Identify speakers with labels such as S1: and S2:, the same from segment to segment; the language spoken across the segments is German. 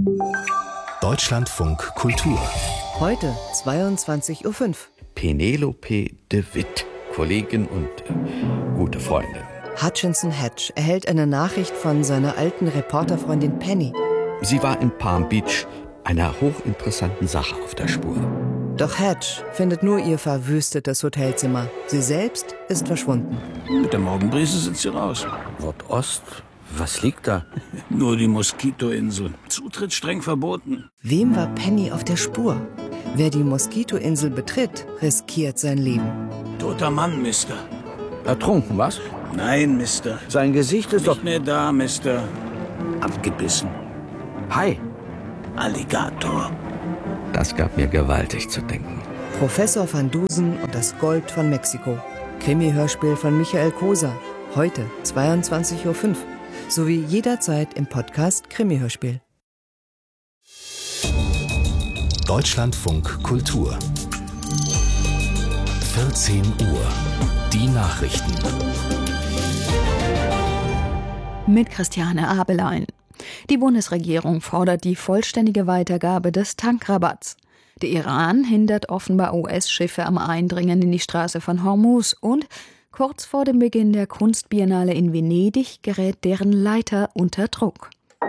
S1: Deutschlandfunk Kultur.
S2: Heute 22.05 Uhr.
S3: Penelope de Witt, Kollegin und gute Freundin.
S2: Hutchinson Hedge erhält eine Nachricht von seiner alten Reporterfreundin Penny.
S3: Sie war in Palm Beach einer hochinteressanten Sache auf der Spur.
S2: Doch Hedge findet nur ihr verwüstetes Hotelzimmer. Sie selbst ist verschwunden.
S4: Mit der Morgenbrise sind sie raus.
S3: Nordost? Was liegt da?
S4: Nur die Moskitoinsel. Zutritt streng verboten.
S2: Wem war Penny auf der Spur? Wer die Moskitoinsel betritt, riskiert sein Leben.
S4: Toter Mann, Mister.
S3: Ertrunken, was?
S4: Nein, Mister.
S3: Sein Gesicht ist
S4: Nicht mehr da, Mister. Abgebissen.
S3: Hi.
S4: Alligator.
S3: Das gab mir gewaltig zu denken.
S2: Professor van Dusen und das Gold von Mexiko. Krimi-Hörspiel von Michael Koser. Heute 22.05 Uhr. Sowie jederzeit im Podcast Krimi-Hörspiel.
S1: Deutschlandfunk Kultur. 14 Uhr. Die Nachrichten.
S5: Mit Christiane Abelein. Die Bundesregierung fordert die vollständige Weitergabe des Tankrabatts. Der Iran hindert offenbar US-Schiffe am Eindringen in die Straße von Hormuz und kurz vor dem Beginn der Kunstbiennale in Venedig gerät deren Leiter unter Druck.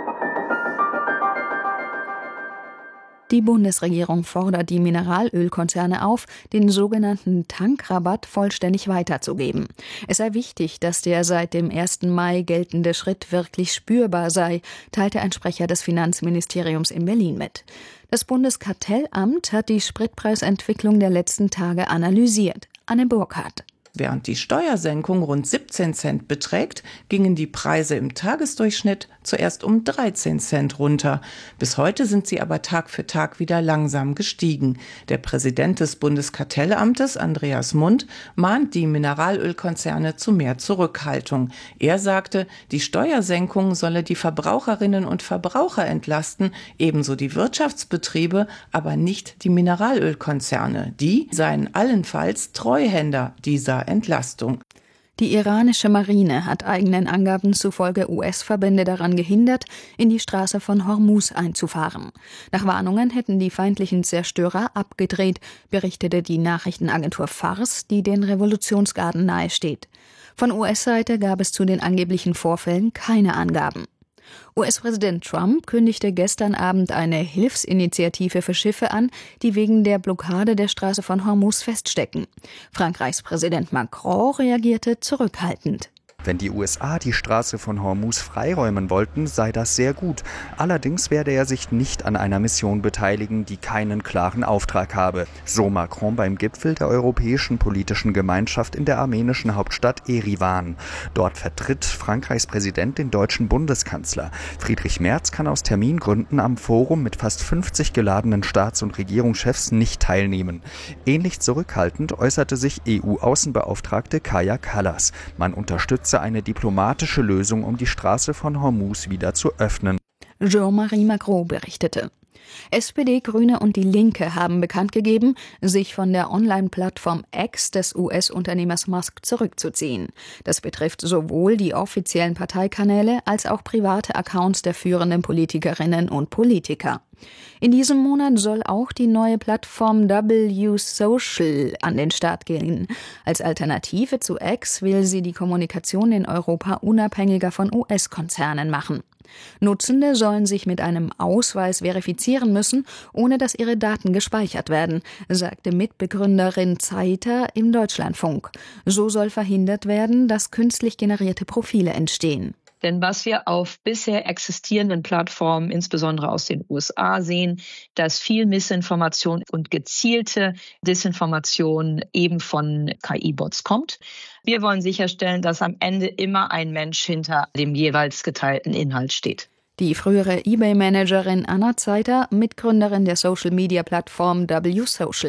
S5: Die Bundesregierung fordert die Mineralölkonzerne auf, den sogenannten Tankrabatt vollständig weiterzugeben. Es sei wichtig, dass der seit dem 1. Mai geltende Schritt wirklich spürbar sei, teilte ein Sprecher des Finanzministeriums in Berlin mit. Das Bundeskartellamt hat die Spritpreisentwicklung der letzten Tage analysiert. Anne Burkhardt.
S6: Während die Steuersenkung rund 17 Cent beträgt, gingen die Preise im Tagesdurchschnitt zuerst um 13 Cent runter. Bis heute sind sie aber Tag für Tag wieder langsam gestiegen. Der Präsident des Bundeskartellamtes, Andreas Mund, mahnt die Mineralölkonzerne zu mehr Zurückhaltung. Er sagte, die Steuersenkung solle die Verbraucherinnen und Verbraucher entlasten, ebenso die Wirtschaftsbetriebe, aber nicht die Mineralölkonzerne. Die seien allenfalls Treuhänder dieser Entlastung.
S5: Die iranische Marine hat eigenen Angaben zufolge US-Verbände daran gehindert, in die Straße von Hormuz einzufahren. Nach Warnungen hätten die feindlichen Zerstörer abgedreht, berichtete die Nachrichtenagentur Fars, die den Revolutionsgarden nahesteht. Von US-Seite gab es zu den angeblichen Vorfällen keine Angaben. US-Präsident Trump kündigte gestern Abend eine Hilfsinitiative für Schiffe an, die wegen der Blockade der Straße von Hormuz feststecken. Frankreichs Präsident Macron reagierte zurückhaltend.
S7: Wenn die USA die Straße von Hormuz freiräumen wollten, sei das sehr gut. Allerdings werde er sich nicht an einer Mission beteiligen, die keinen klaren Auftrag habe. So Macron beim Gipfel der Europäischen Politischen Gemeinschaft in der armenischen Hauptstadt Erivan. Dort vertritt Frankreichs Präsident den deutschen Bundeskanzler. Friedrich Merz kann aus Termingründen am Forum mit fast 50 geladenen Staats- und Regierungschefs nicht teilnehmen. Ähnlich zurückhaltend äußerte sich EU-Außenbeauftragte Kaja Kallas. Man unterstütze eine diplomatische Lösung, um die Straße von Hormuz wieder zu öffnen.
S5: Jean-Marie Macron berichtete. SPD, Grüne und die Linke haben bekannt gegeben, sich von der Online-Plattform X des US-Unternehmers Musk zurückzuziehen. Das betrifft sowohl die offiziellen Parteikanäle als auch private Accounts der führenden Politikerinnen und Politiker. In diesem Monat soll auch die neue Plattform W Social an den Start gehen. Als Alternative zu X will sie die Kommunikation in Europa unabhängiger von US-Konzernen machen. Nutzende sollen sich mit einem Ausweis verifizieren müssen, ohne dass ihre Daten gespeichert werden, sagte Mitbegründerin Zeiter im Deutschlandfunk. So soll verhindert werden, dass künstlich generierte Profile entstehen.
S8: Denn was wir auf bisher existierenden Plattformen, insbesondere aus den USA, sehen, dass viel Missinformation und gezielte Desinformation eben von KI-Bots kommt. Wir wollen sicherstellen, dass am Ende immer ein Mensch hinter dem jeweils geteilten Inhalt steht.
S5: Die frühere eBay-Managerin Anna Zeiter, Mitgründerin der Social-Media-Plattform W Social.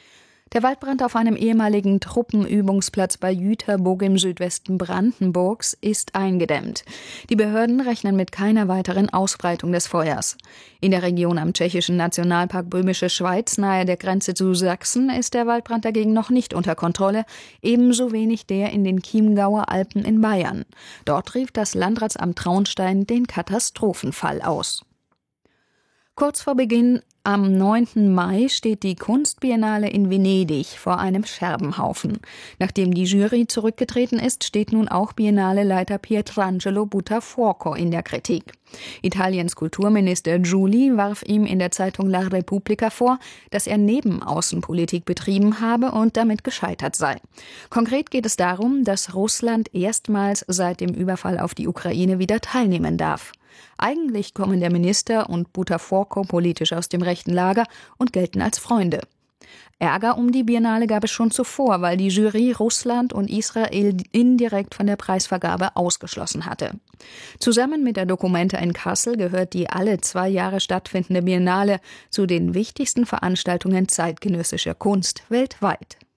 S5: Der Waldbrand auf einem ehemaligen Truppenübungsplatz bei Jüterburg im Südwesten Brandenburgs ist eingedämmt. Die Behörden rechnen mit keiner weiteren Ausbreitung des Feuers. In der Region am tschechischen Nationalpark Böhmische Schweiz nahe der Grenze zu Sachsen ist der Waldbrand dagegen noch nicht unter Kontrolle, ebenso wenig der in den Chiemgauer Alpen in Bayern. Dort rief das Landratsamt Traunstein den Katastrophenfall aus. Kurz vor Beginn am 9. Mai steht die Kunstbiennale in Venedig vor einem Scherbenhaufen. Nachdem die Jury zurückgetreten ist, steht nun auch Biennale-Leiter Pietrangelo Buttafuoco in der Kritik. Italiens Kulturminister Giuli warf ihm in der Zeitung La Repubblica vor, dass er Nebenaußenpolitik betrieben habe und damit gescheitert sei. Konkret geht es darum, dass Russland erstmals seit dem Überfall auf die Ukraine wieder teilnehmen darf. Eigentlich kommen der Minister und Buttafuoco politisch aus dem rechten Lager und gelten als Freunde. Ärger um die Biennale gab es schon zuvor, weil die Jury Russland und Israel indirekt von der Preisvergabe ausgeschlossen hatte. Zusammen mit der Documenta in Kassel gehört die alle 2 Jahre stattfindende Biennale zu den wichtigsten Veranstaltungen zeitgenössischer Kunst weltweit.